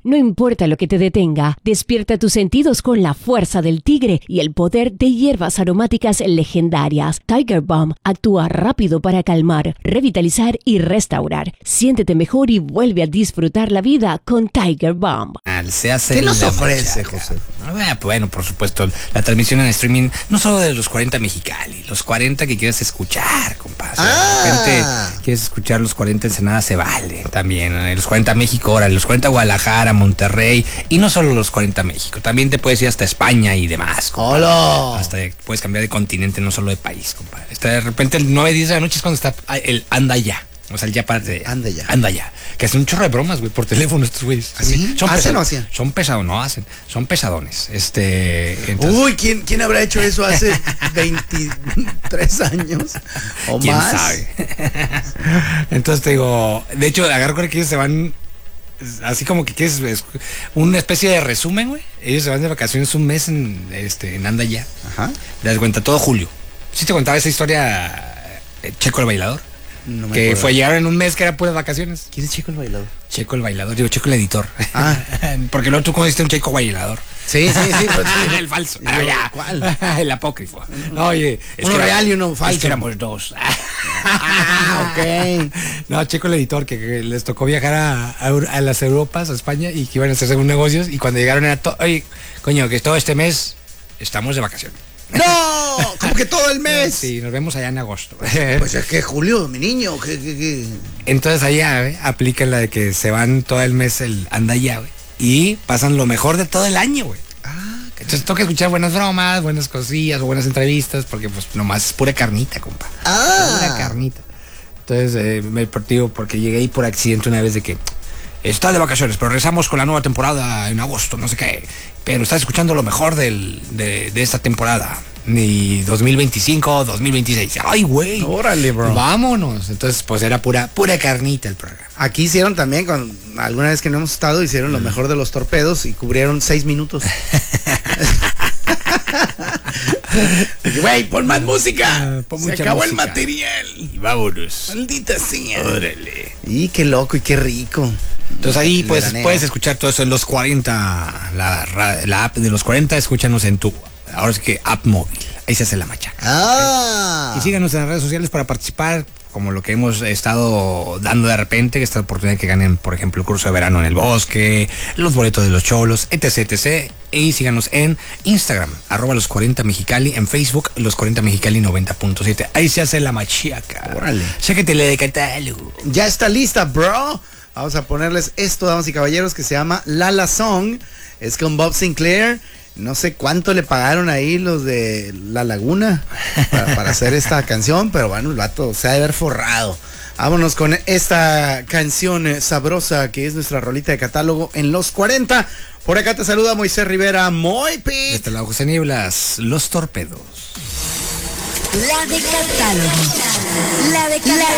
No importa lo que te detenga, despierta tus sentidos con la fuerza del tigre y el poder de hierbas aromáticas legendarias. Tiger Balm actúa rápido para calmar, revitalizar y restaurar. Siéntete mejor y vuelve a disfrutar la vida con Tiger Balm. ¿Qué nos ofrece, José? Bueno, por supuesto, la transmisión en streaming, no solo de los 40 Mexicali, los 40 que quieres escuchar, compadre. De repente quieres escuchar los 40 Ensenada, se vale también. Los 40 México, ahora, los 40 Guadalajara, Monterrey, y no solo los 40 México, también te puedes ir hasta España y demás. ¡Hola! Hasta puedes cambiar de continente, no solo de país, compadre. De repente el 9-10 de la noche es cuando está el anda ya. O sea, el ya parte de anda ya. Que hacen un chorro de bromas, güey, por teléfono estos güeyes. ¿Así? ¿Hacen o hacían? Son pesados, no hacen. Son pesadones. Entonces, uy, ¿quién habrá hecho eso hace 23 años o ¿quién más? sabe? Entonces te digo, de hecho, agarro con que ellos se van, así como que quieres una especie de resumen, güey. Ellos se van de vacaciones un mes en anda ya. Ajá. Te das cuenta, todo julio. ¿Sí te contaba esa historia, Checo el Bailador? No me que acuerdo. llegaron en un mes que era puras vacaciones. ¿Quién es Checo el Bailador? Checo el Bailador, digo Checo el Editor. Porque luego tú conociste un Checo Bailador. Sí. El falso. ¿Cuál? El apócrifo. No, oye, Uno real y uno falso. Es que éramos dos. Ok. No, Checo el Editor, que les tocó viajar a las Europas, a España, y que iban a hacer según negocios, y cuando llegaron era oye, coño, que todo este mes estamos de vacaciones. ¡No! ¿Cómo que todo el mes? Sí, nos vemos allá en agosto. Pues es que Julio, mi niño, que... Entonces allá, aplican la de que se van todo el mes el anda ya, güey, y pasan lo mejor de todo el año, güey. Entonces toca escuchar buenas bromas, buenas cosillas o buenas entrevistas, porque pues nomás es pura carnita, compa. Pura carnita. Entonces me partido porque llegué ahí por accidente una vez de que está de vacaciones, pero regresamos con la nueva temporada en agosto, no sé qué. Pero estás escuchando lo mejor de esta temporada. Ni 2025, 2026. ¡Ay, güey! Órale, bro. Vámonos. Entonces, pues era pura carnita el programa. Aquí hicieron también, alguna vez que no hemos estado, hicieron lo mejor de los torpedos y cubrieron 6 minutos. Güey, pon más música. Se acabó el material. Y vámonos. Maldita sea. Órale. Y qué loco y qué rico. Entonces ahí pues puedes escuchar todo eso en los 40, la app de los 40, escúchanos en tu, ahora sí que app móvil, ahí se hace la machaca. Y síganos en las redes sociales para participar, como lo que hemos estado dando de repente, esta oportunidad que ganen, por ejemplo, el curso de verano en el bosque, los boletos de los cholos, etc. Y síganos en Instagram, @los 40 Mexicali, en Facebook, los 40 Mexicali 90.7. Ahí se hace la machaca. Órale. Chéquetele de catálogo. Ya está lista, bro. Vamos a ponerles esto, damas y caballeros, que se llama Lala Song. Es con Bob Sinclair. No sé cuánto le pagaron ahí los de La Laguna para hacer esta canción, pero bueno, el vato se ha de haber forrado. Vámonos con esta canción sabrosa que es nuestra rolita de catálogo en los 40. Por acá te saluda Moisés Rivera, Moy Pit. De este lado José Nieblas, Los Torpedos. La de catálogo. La de catálogo.